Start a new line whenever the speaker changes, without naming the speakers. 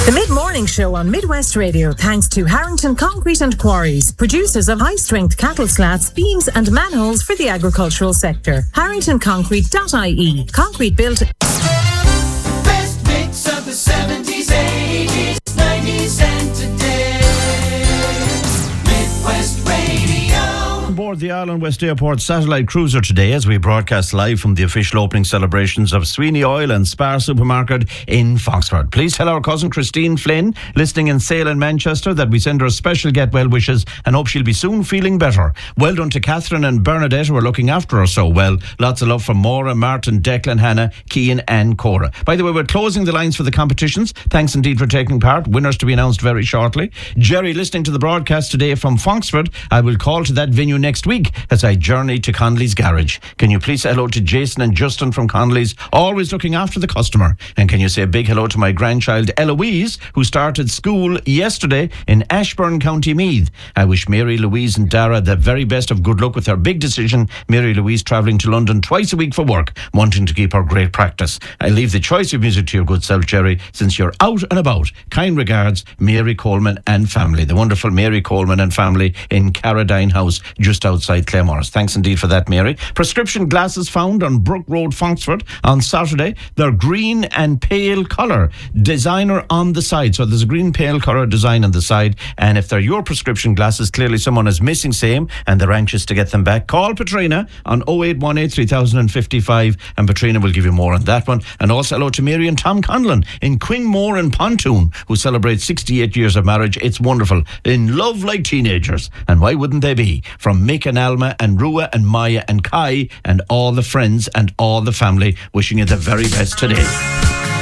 The Mid-Morning Show on Midwest Radio, thanks to Harrington Concrete and Quarries, producers of high-strength cattle slats, beams and manholes for the agricultural sector. HarringtonConcrete.ie. Concrete built.
Best mix of the 70s, 80s, 90s and today. Midwest Radio.
On board the Island West Airport satellite cruiser today as we broadcast live from the official opening celebrations of Sweeney Oil and Spar Supermarket in Foxford. Please tell our cousin Christine Flynn, listening in Sale in Manchester, that we send her special get well wishes and hope she'll be soon feeling better. Well done to Catherine and Bernadette, who are looking after her so well. Lots of love from Maura, Martin, Declan, Hannah, Cian and Cora. By the way, we're closing the lines for the competitions. Thanks indeed for taking part. Winners to be announced very shortly. Jerry, listening to the broadcast today from Foxford, I will call to that venue next week as I journey to Connolly's Garage. Can you please say hello to Jason and Justin from Connolly's, always looking after the customer? And can you say a big hello to my grandchild Eloise, who started school yesterday in Ashburn, County Meath. I wish Mary, Louise and Dara the very best of good luck with her big decision. Mary Louise travelling to London twice a week for work, wanting to keep her great practice. I leave the choice of music to your good self, Jerry, since you're out and about. Kind regards, Mary Coleman and family. The wonderful Mary Coleman and family in Caradine House, just outside Claremorris. Thanks indeed for that, Mary. Prescription glasses found on Brook Road, Foxford on Saturday. They're green and pale colour. Designer on the side. So there's a green pale colour design on the side. And if they're your prescription glasses, clearly someone is missing same and they're anxious to get them back. Call Patrina on 0818 3055 and Patrina will give you more on that one. And also hello to Mary and Tom Conlon in Quingmore and Pontoon, who celebrate 68 years of marriage. It's wonderful. In love like teenagers. And why wouldn't they be? From Mick and Alma and Rua and Maya and Kai and all the friends and all the family, wishing you the very best today.